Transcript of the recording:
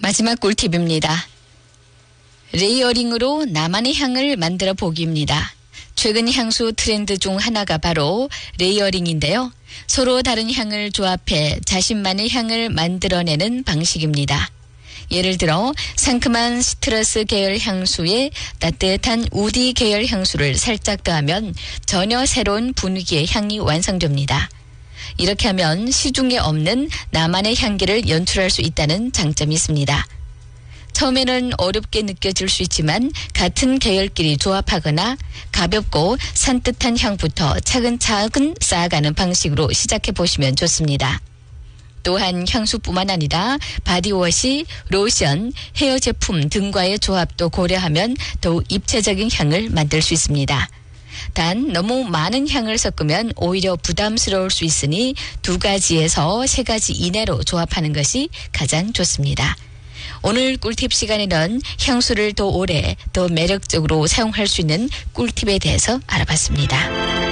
마지막 꿀팁입니다. 레이어링으로 나만의 향을 만들어 보기입니다. 최근 향수 트렌드 중 하나가 바로 레이어링인데요. 서로 다른 향을 조합해 자신만의 향을 만들어내는 방식입니다. 예를 들어 상큼한 시트러스 계열 향수에 따뜻한 우디 계열 향수를 살짝 더하면 전혀 새로운 분위기의 향이 완성됩니다. 이렇게 하면 시중에 없는 나만의 향기를 연출할 수 있다는 장점이 있습니다. 처음에는 어렵게 느껴질 수 있지만 같은 계열끼리 조합하거나 가볍고 산뜻한 향부터 차근차근 쌓아가는 방식으로 시작해 보시면 좋습니다. 또한 향수뿐만 아니라 바디워시, 로션, 헤어 제품 등과의 조합도 고려하면 더욱 입체적인 향을 만들 수 있습니다. 단 너무 많은 향을 섞으면 오히려 부담스러울 수 있으니 2가지에서 3가지 이내로 조합하는 것이 가장 좋습니다. 오늘 꿀팁 시간에는 향수를 더 오래, 더 매력적으로 사용할 수 있는 꿀팁에 대해서 알아봤습니다.